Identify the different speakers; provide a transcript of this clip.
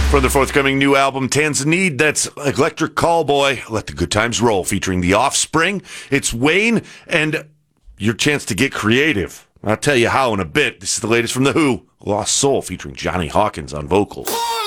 Speaker 1: For the forthcoming new album, Tanzania, that's Electric Callboy, Let the Good Times Roll, featuring The Offspring. It's Wayne, and your chance to get creative. I'll tell you how in a bit. This is the latest from The Who, Lost Soul, featuring Johnny Hawkins on vocals.